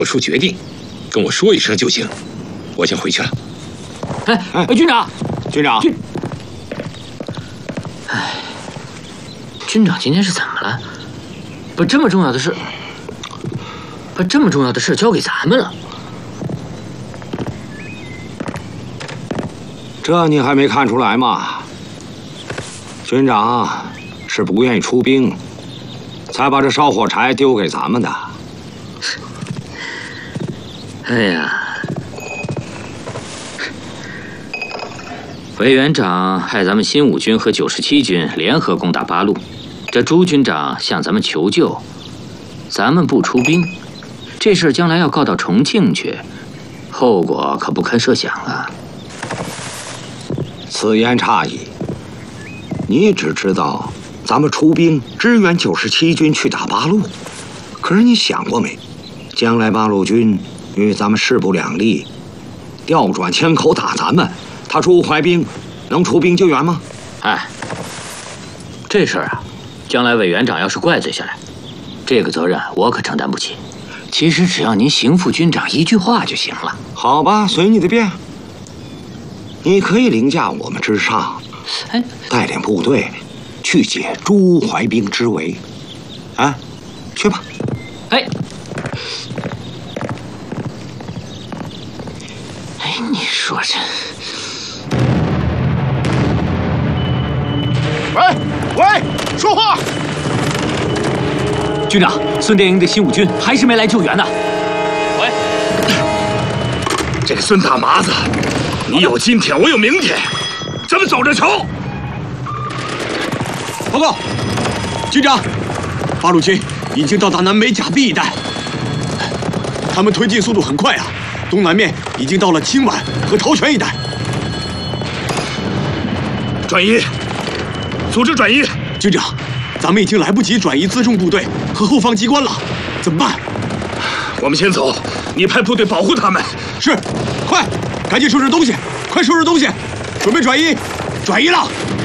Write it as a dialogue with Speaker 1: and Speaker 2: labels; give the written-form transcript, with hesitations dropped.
Speaker 1: 做出决定，跟我说一声就行。我先回去了。
Speaker 2: 哎，军长，
Speaker 3: 军长，
Speaker 2: 哎，军长今天是怎么了？把这么重要的事交给咱们了。
Speaker 3: 这你还没看出来吗？军长是不愿意出兵，才把这烧火柴丢给咱们的。
Speaker 2: 哎呀，委员长害咱们新五军和97军联合攻打八路，这朱军长向咱们求救，咱们不出兵，这事将来要告到重庆去，后果可不堪设想啊！
Speaker 3: 此言差矣。你只知道咱们出兵支援97军去打八路，可是你想过没？将来八路军与咱们势不两立，调转枪口打咱们，他朱怀兵能出兵救援吗？
Speaker 2: 哎，这事儿啊，将来委员长要是怪罪下来，这个责任我可承担不起。其实只要您邢副军长一句话就行了。
Speaker 3: 好吧，随你的便。你可以凌驾我们之上，带领部队去解朱怀兵之围。啊，去吧。
Speaker 2: 哎，你说这……
Speaker 4: 喂，说话！
Speaker 2: 军长，孙殿营的新五军还是没来救援呢。喂，
Speaker 1: 这个孙大麻子，你有今天，我有明天，咱们走着瞧。
Speaker 4: 报告，军长，八路军已经到达南北甲 B 一带，他们推进速度很快啊，东南面已经到了青莞和桃泉一带。
Speaker 1: 转移，组织转移。
Speaker 4: 军长，咱们已经来不及转移辎重部队和后方机关了，怎么办？
Speaker 1: 我们先走，你派部队保护他们。
Speaker 4: 是，快，赶紧收拾东西，快收拾东西，准备转移，转移了。